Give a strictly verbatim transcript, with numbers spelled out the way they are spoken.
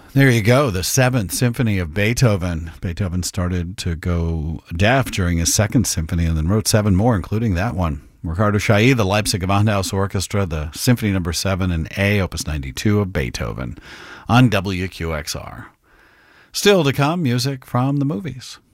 There you go, the Seventh Symphony of Beethoven. Beethoven started to go deaf during his Second Symphony and then wrote seven more, including that one. Ricardo Chailly, the Leipzig Gewandhaus Orchestra, the Symphony Number seven in A, Opus ninety-two of Beethoven, on W Q X R. Still to come, music from the movies.